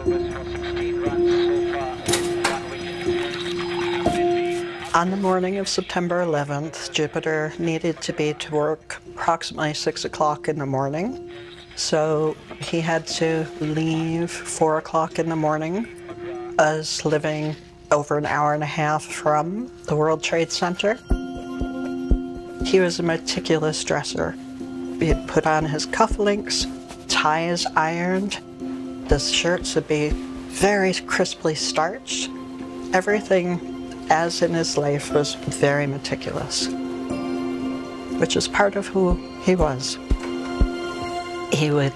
On the morning of September 11th, Jupiter needed to be to work approximately 6 o'clock in the morning. So he had to leave 4 o'clock in the morning, us living over an hour and a half from the World Trade Center. He was a meticulous dresser. He'd put on his cufflinks, ties ironed, the shirts would be very crisply starched. Everything, as in his life, was very meticulous, which is part of who he was. He would